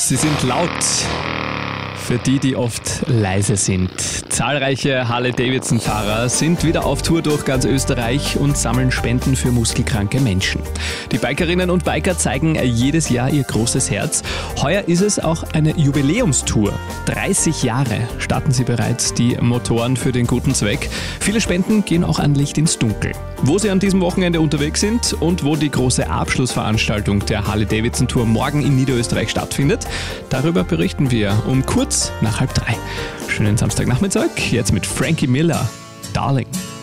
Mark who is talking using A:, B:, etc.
A: Sie sind laut. Für die, die oft leise sind. Zahlreiche Harley-Davidson-Fahrer sind wieder auf Tour durch ganz Österreich und sammeln Spenden für muskelkranke Menschen. Die Bikerinnen und Biker zeigen jedes Jahr ihr großes Herz. Heuer ist es auch eine Jubiläumstour. 30 Jahre starten sie bereits die Motoren für den guten Zweck. Viele Spenden gehen auch an Licht ins Dunkel. Wo sie an diesem Wochenende unterwegs sind und wo die große Abschlussveranstaltung der Harley-Davidson-Tour morgen in Niederösterreich stattfindet, darüber berichten wir um kurz nach 2:30. Schönen Samstagnachmittag, jetzt mit Frankie Miller, Darling.